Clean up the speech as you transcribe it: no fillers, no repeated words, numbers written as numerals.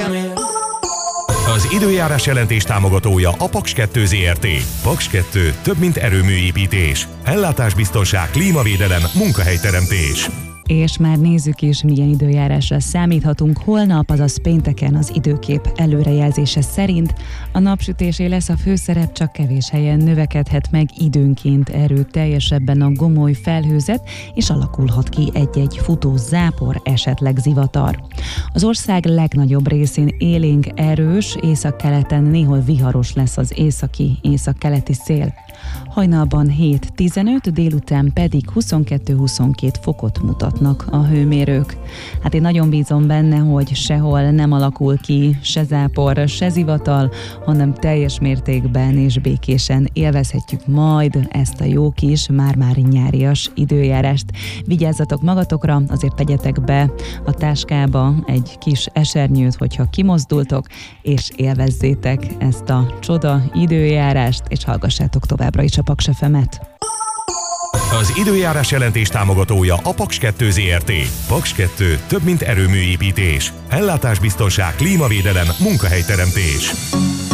Az időjárás jelentés támogatója a Paks 2 Zrt. Paks 2 több mint erőműépítés. Ellátásbiztonság, klímavédelem, munkahelyteremtés. És már nézzük is, milyen időjárásra számíthatunk holnap, azaz pénteken az időkép előrejelzése szerint. A napsütésé lesz a főszerep, csak kevés helyen növekedhet meg időnként erőteljesebben a gomoly felhőzet, és alakulhat ki egy-egy futó zápor, esetleg zivatar. Az ország legnagyobb részén élénk erős, északkeleten néhol viharos lesz az északi-északkeleti szél. Hajnalban 7-15, délután pedig 22-22 fokot mutatnak a hőmérők. Hát én nagyon bízom benne, hogy sehol nem alakul ki se zápor, se zivatal, hanem teljes mértékben és békésen élvezhetjük majd ezt a jó kis, már-már nyárias időjárást. Vigyázzatok magatokra, azért tegyetek be a táskába egy kis esernyőt, hogyha kimozdultok, és élvezzétek ezt a csoda időjárást, és hallgassátok továbbra is a Paks FM-et. Az időjárás jelentés támogatója a Paks 2 Zrt. Paks 2 több mint erőműépítés. Ellátásbiztonság, klímavédelem, munkahelyteremtés.